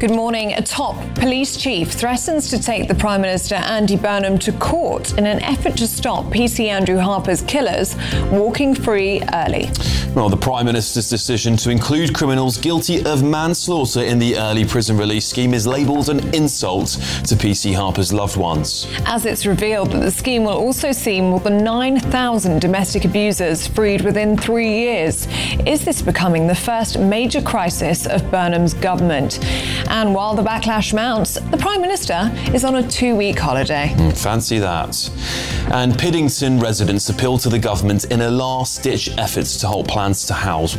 Good morning. A top police chief threatens to take the Prime Minister Andy Burnham to court in an effort to stop PC Andrew Harper's killers walking free early. Well, the Prime Minister's decision to include criminals guilty of manslaughter in the early prison release scheme is labelled an insult to PC Harper's loved ones. As it's revealed that the scheme will also see more than 9,000 domestic abusers freed within 3 years. Is this becoming the first major crisis of Burnham's government? And while the backlash mounts, the Prime Minister is on a 2-week holiday. Fancy that. And Piddington residents appeal to the government in a last-ditch effort to halt plans to house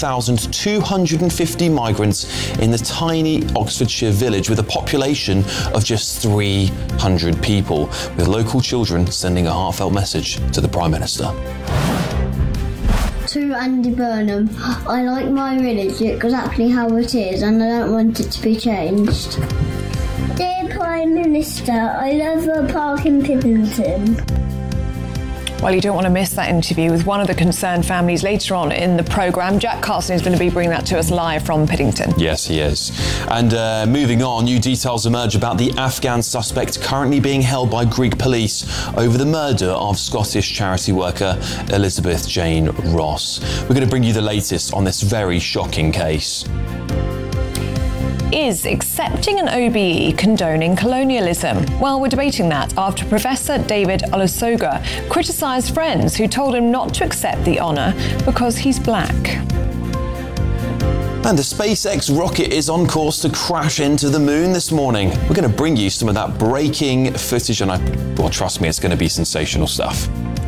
1,250 migrants in the tiny Oxfordshire village with a population of just 300 people, with local children sending a heartfelt message to the Prime Minister. To Andy Burnham, I like my village exactly how it is and I don't want it to be changed. Dear Prime Minister, I love the park in Piddington. Well, you don't want to miss that interview with one of the concerned families later on in the programme. Jack Carson is going to be bringing that to us live from Piddington. Yes, he is. And moving on, new details emerge about the Afghan suspect currently being held by Greek police over the murder of Scottish charity worker Elizabeth Jane Ross. We're going to bring you the latest on this very shocking case. Is accepting an OBE condoning colonialism? Well, we're debating that after Professor David Olusoga criticised friends who told him not to accept the honour because he's black. And the SpaceX rocket is on course to crash into the moon this morning. We're going to bring you some of that breaking footage, and trust me, it's going to be sensational stuff.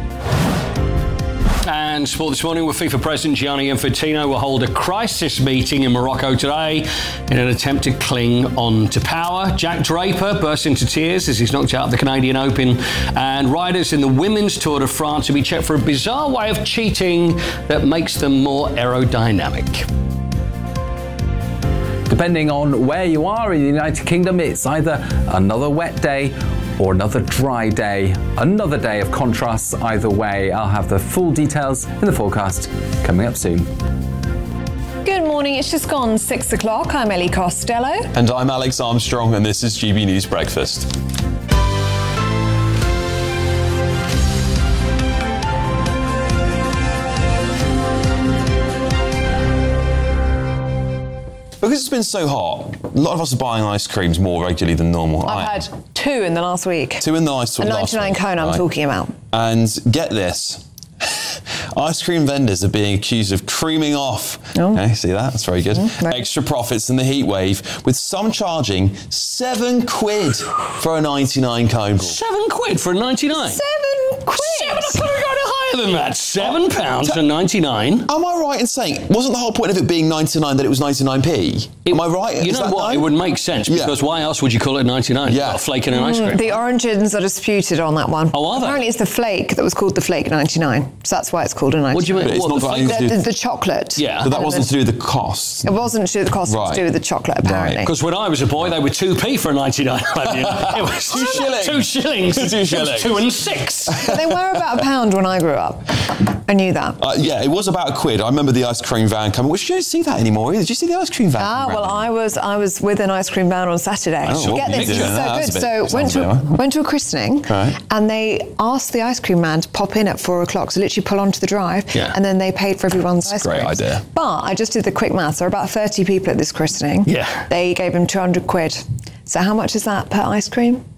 And sport this morning, with FIFA President Gianni Infantino will hold a crisis meeting in Morocco today in an attempt to cling on to power. Jack Draper burst into tears as he's knocked out of the Canadian Open, and riders in the Women's Tour de France will be checked for a bizarre way of cheating that makes them more aerodynamic. Depending on where you are in the United Kingdom, it's either another wet day or another dry day. Another day of contrasts either way. I'll have the full details in the forecast coming up soon. Good morning, it's just gone 6 o'clock. I'm Ellie Costello. And I'm Alex Armstrong, and this is GB News Breakfast. Because it's been so hot, a lot of us are buying ice creams more regularly than normal. I've had 2 in the last week. 2 in the last week. A 99 cone I'm talking about. And get this. Ice cream vendors are being accused of creaming off. Oh. Okay, see that? That's very good. Right. Extra profits in the heat wave, with some charging £7 for a 99 cone. £7 for a 99? £7? I thought we were going higher than that. £7 for 99. Am I right in saying, wasn't the whole point of it being 99 that it was 99p? Am I right? You know what? It would make sense, because why else would you call it 99? Yeah. Got a flake in an ice cream. The origins are disputed on that one. Oh, are they? Apparently it's the flake that was called the Flake 99. So that's why it's called a 99. What do you mean? It's not the chocolate. Yeah. But that wasn't to do with the cost. It wasn't to do with the cost, it was to do with the chocolate, apparently. Because when I was a boy, they were 2p for a 99. It was 2 shillings. 2 shillings. 2 shillings. 2 and 6. But they were about £1 when I grew up. I knew that. Yeah, it was about £1. I remember the ice cream van coming. Well, you don't see that anymore either. Did you see the ice cream van? Well, I was with an ice cream van on Saturday. Get this, it's so good. So went to a christening, and they asked the ice cream man to pop in at 4 o'clock. So literally pull onto the drive, and then they paid for everyone's ice cream. Great idea. But I just did the quick maths. There were about 30 people at this christening. Yeah. They gave him £200. So how much is that per ice cream?